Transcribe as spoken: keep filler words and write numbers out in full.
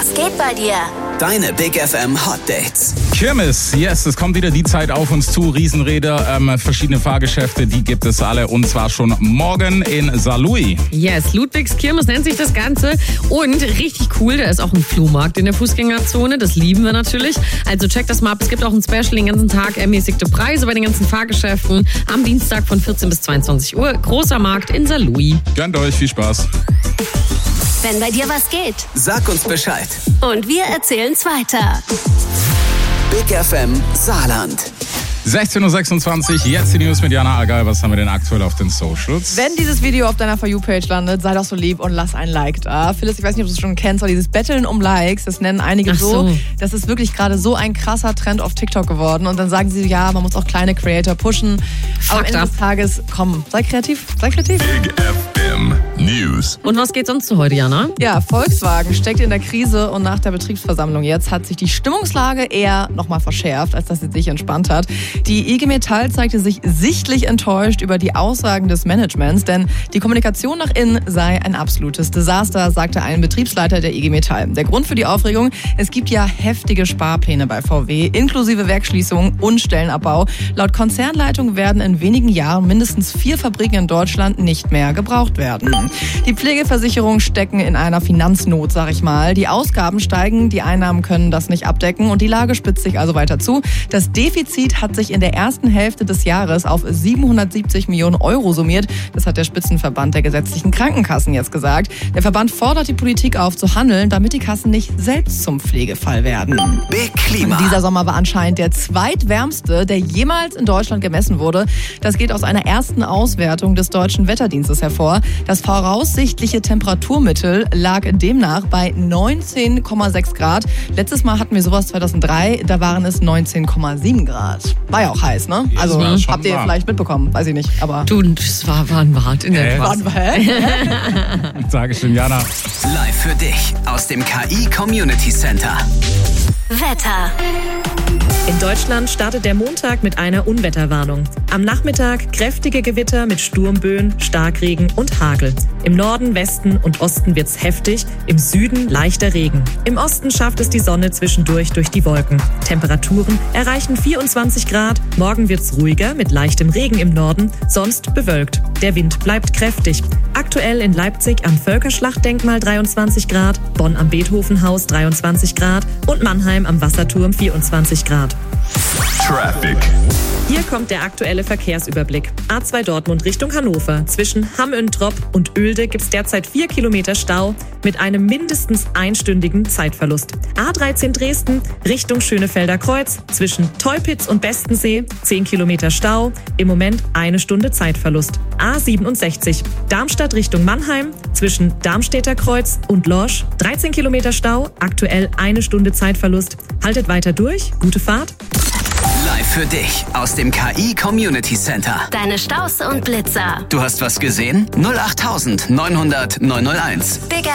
Was geht bei dir? Deine Big F M Hot Dates. Kirmes, yes, es kommt wieder die Zeit auf uns zu. Riesenräder, ähm, verschiedene Fahrgeschäfte, die gibt es alle und zwar schon morgen in Saarlouis. Yes, Ludwigs Kirmes nennt sich das Ganze und richtig cool, da ist auch ein Flohmarkt in der Fußgängerzone, das lieben wir natürlich. Also checkt das mal ab, es gibt auch ein Special den ganzen Tag, ermäßigte Preise bei den ganzen Fahrgeschäften am Dienstag von vierzehn bis zweiundzwanzig Uhr. Großer Markt in Saarlouis. Gönnt euch, viel Spaß. Wenn bei dir was geht. Sag uns Bescheid. Und wir erzählen's weiter. Big F M Saarland. sechzehn Uhr sechsundzwanzig, jetzt die News mit Jana Agay. Was haben wir denn aktuell auf den Socials? Wenn dieses Video auf deiner For You-Page landet, sei doch so lieb und lass ein Like da. Phyllis, ich weiß nicht, ob du es schon kennst, aber dieses Betteln um Likes, das nennen einige Ach so. so. Das ist wirklich gerade so ein krasser Trend auf TikTok geworden. Und dann sagen sie, ja, man muss auch kleine Creator pushen. Aber am Fucked Ende up. des Tages, komm, sei kreativ, sei kreativ. Big F M News. Und was geht sonst so heute, Jana? Ja, Volkswagen steckt in der Krise und nach der Betriebsversammlung jetzt hat sich die Stimmungslage eher nochmal verschärft, als dass sie sich entspannt hat. Die I G Metall zeigte sich sichtlich enttäuscht über die Aussagen des Managements, denn die Kommunikation nach innen sei ein absolutes Desaster, sagte ein Betriebsleiter der I G Metall. Der Grund für die Aufregung, es gibt ja heftige Sparpläne bei V W, inklusive Werksschließungen und Stellenabbau. Laut Konzernleitung werden in wenigen Jahren mindestens vier Fabriken in Deutschland nicht mehr gebraucht werden. Die Pflegeversicherungen stecken in einer Finanznot, sag ich mal. Die Ausgaben steigen, die Einnahmen können das nicht abdecken und die Lage spitzt sich also weiter zu. Das Defizit hat sich in der ersten Hälfte des Jahres auf siebenhundertsiebzig Millionen Euro summiert. Das hat der Spitzenverband der gesetzlichen Krankenkassen jetzt gesagt. Der Verband fordert die Politik auf zu handeln, damit die Kassen nicht selbst zum Pflegefall werden. Big Klima. Dieser Sommer war anscheinend der zweitwärmste, der jemals in Deutschland gemessen wurde. Das geht aus einer ersten Auswertung des Deutschen Wetterdienstes hervor. Das voraussichtliche Temperaturmittel lag demnach bei neunzehn Komma sechs Grad. Letztes Mal hatten wir sowas zweitausenddrei, da waren es neunzehn Komma sieben Grad. War ja auch heiß, ne? Ja, Also war schon habt ihr warm. vielleicht mitbekommen, weiß ich nicht, aber... Du, das war, war ein Bad in der Hä? Quatsch. Hä? Dankeschön, Jana. Live für dich aus dem K I Community Center. Wetter. In Deutschland startet der Montag mit einer Unwetterwarnung. Am Nachmittag kräftige Gewitter mit Sturmböen, Starkregen und Hagel. Im Norden, Westen und Osten wird's heftig, im Süden leichter Regen. Im Osten schafft es die Sonne zwischendurch durch die Wolken. Temperaturen erreichen vierundzwanzig Grad. Morgen wird's ruhiger mit leichtem Regen im Norden, sonst bewölkt. Der Wind bleibt kräftig. Aktuell in Leipzig am Völkerschlachtdenkmal dreiundzwanzig Grad, Bonn am Beethovenhaus dreiundzwanzig Grad und Mannheim am Wasserturm vierundzwanzig Grad. Traffic. Hier kommt der aktuelle Verkehrsüberblick. A zwei Dortmund Richtung Hannover. Zwischen Hamm-Üntrop und Oelde gibt's derzeit vier Kilometer Stau mit einem mindestens einstündigen Zeitverlust. A dreizehn Dresden Richtung Schönefelder Kreuz. Zwischen Teupitz und Bestensee zehn Kilometer Stau. Im Moment eine Stunde Zeitverlust. A siebenundsechzig Darmstadt Richtung Mannheim. Zwischen Darmstädter Kreuz und Lorsch dreizehn Kilometer Stau. Aktuell eine Stunde Zeitverlust. Haltet weiter durch. Gute Fahrt. Live für dich aus dem K I Community Center. Deine Staus und Blitzer. Du hast was gesehen? null acht neunhundert neunhundert neunhunderteins. Big